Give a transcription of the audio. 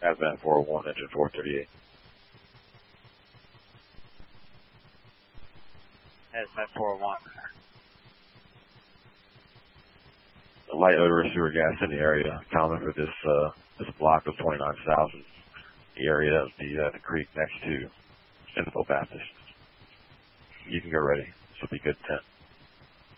Hazmat 401, engine 438. Hazmat 401. A light odorous sewer gas in the area, common for this block of 29 South, the area of the creek next to Info Baptist. You can go ready. This will be good 10.